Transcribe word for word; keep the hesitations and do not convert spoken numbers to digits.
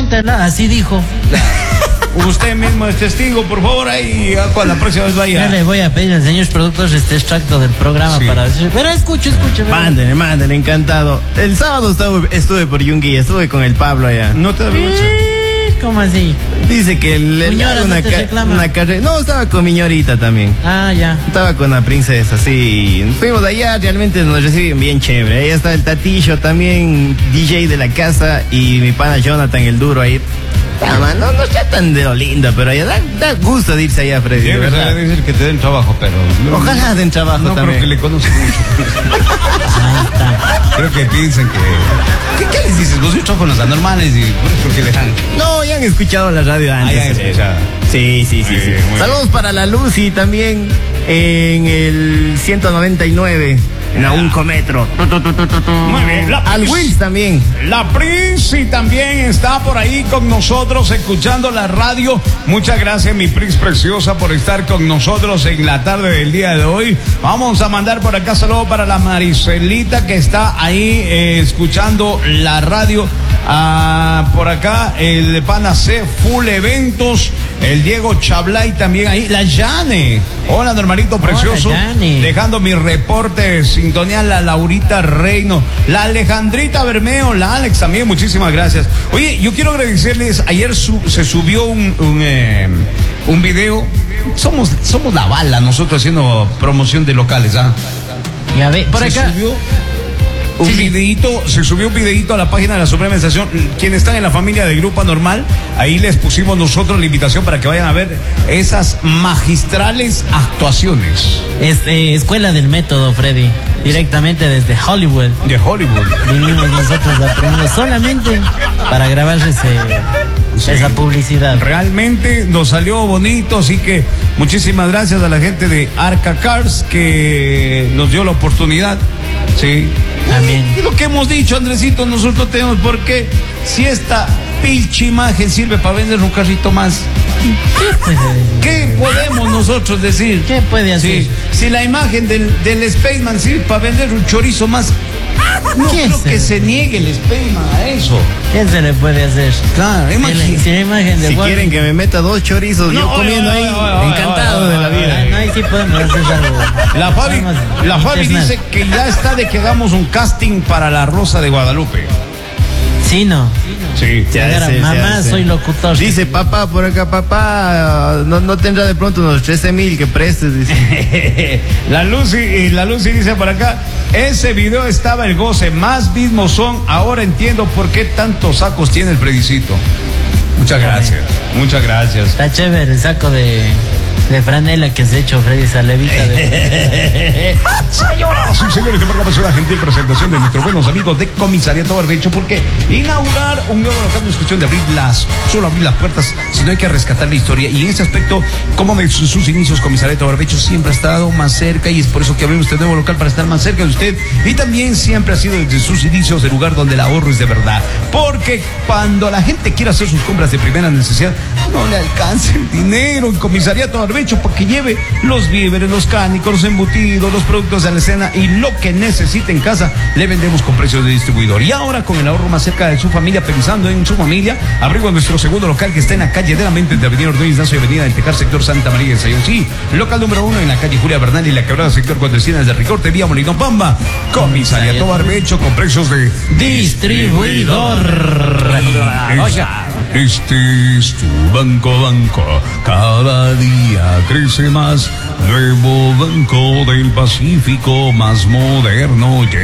pregúntala, así dijo. Usted mismo es testigo, por favor, ahí cuando la próxima vez vaya. Yo le voy a pedir al señor productor este extracto del programa sí. para decir, pero escuche, escuche. Mándele, mándele, encantado. El sábado estuve, estuve por Yungui, estuve con el Pablo allá. ¿No te da vergüenza? ¿Cómo así? Dice que el, el Muñora, una, no te ca una carrera. No, estaba con Miñorita también. Ah, ya. Estaba con la princesa, sí. Fuimos allá, realmente nos reciben bien chévere. Ahí está el Tatillo también, D J de la casa, y mi pana Jonathan, el duro ahí. Ah, no, no está tan de lo lindo, pero ya da, da gusto de irse allá, Freddy. Debe decir que te den trabajo, pero... No, ojalá den trabajo no también. No creo que le conozco mucho. Ahí está. Creo que piensan que... ¿Qué, qué les dices? Vos yo trabajo con los anormales y ¿por qué dejan? No, ya han escuchado la radio antes. Ah, ya han escuchado. Sí, sí, sí. Muy sí. bien, muy Saludos bien. para la Lucy también en el ciento noventa y nueve. En Aunco Metro. Muy bien. La Al Wills también. La Prince también está por ahí con nosotros escuchando la radio. Muchas gracias, mi Prince preciosa, por estar con nosotros en la tarde del día de hoy. Vamos a mandar por acá saludos para la Maricelita que está ahí eh, escuchando la radio. Ah, por acá el pana C Full Eventos, el Diego Chablay también ahí, la Yane. Hola, Normalito precioso. Hola, dejando mi reporte, sintonía la Laurita Reino, la Alejandrita Bermeo, la Alex también, muchísimas gracias. Oye, yo quiero agradecerles, ayer su, se subió un un, eh, un video. Somos, somos la bala nosotros haciendo promoción de locales, ¿ah? Ya ve, por se acá. Subió un sí, videíto, sí. se subió un videíto a la página de la Suprema Estación. Quienes están en la familia de Grupo Anormal, ahí les pusimos nosotros la invitación para que vayan a ver esas magistrales actuaciones. Es, eh, Escuela del Método, Freddy, directamente desde Hollywood. De Hollywood. Vinimos nosotros a aprender solamente para grabar ese, sí. esa publicidad. Realmente nos salió bonito, así que muchísimas gracias a la gente de Arca Cars que nos dio la oportunidad. Sí. También. Y lo que hemos dicho, Andresito, nosotros tenemos, porque si esta pilcha imagen sirve para vender un carrito más, ¿qué puede decir? ¿Qué podemos nosotros decir? ¿Qué puede hacer? Sí. Si la imagen del, del Spaceman sirve para vender un chorizo más, no creo se que le... se niegue el Spaceman a eso. ¿Qué se le puede hacer? Claro, imagínate. Si la imagen de si Warren... quieren que me meta dos chorizos, no, yo comiendo ahí, encantado de la vida. No, ahí sí podemos hacer algo. La Fabi, la Fabi dice que ya está de que hagamos un casting para La Rosa de Guadalupe. Sí, no. Sí. Se hace, mamá, se hace. soy locutor. Dice papá, por acá papá, no, no tendrá de pronto unos trece mil que prestes, dice. La Lucy, la Lucy dice por acá, ese video estaba el goce, más mismos son, ahora entiendo por qué tantos sacos tiene el Fredicito. Muchas gracias, muchas gracias. Está chévere el saco de... de franela que se ha hecho Freddy Salevita de... Señoras y señores, que marcamos una gentil presentación de nuestros buenos amigos de Comisariato Barbecho, porque inaugurar un nuevo local no es cuestión de abrir las, solo abrir las puertas, sino hay que rescatar la historia. Y en ese aspecto, como de sus, sus inicios, Comisariato Barbecho siempre ha estado más cerca, y es por eso que abrimos este nuevo local, para estar más cerca de usted. Y también siempre ha sido desde sus inicios el lugar donde el ahorro es de verdad, porque cuando la gente quiere hacer sus compras de primera necesidad, no le alcanza el dinero. En Comisariato Barbecho, para que lleve los víveres, los cánicos, los embutidos, los productos de la escena y lo que necesite en casa, le vendemos con precios de distribuidor. Y ahora, con el ahorro más cerca de su familia, pensando en su familia, abrimos nuestro segundo local, que está en la calle de la Mente de Avenida Ordóñez Nazo y Avenida del Tejar, sector Santa María de Sayón. Sí, local número uno en la calle Julia Bernal y la quebrada, sector cuatro esquinas de Ricorte, vía Molino Pamba. Comisariato Barbecho, con precios de distribuidor. Oiga, este es tu banco, banco, cada día crece más. Nuevo Banco del Pacífico, más moderno.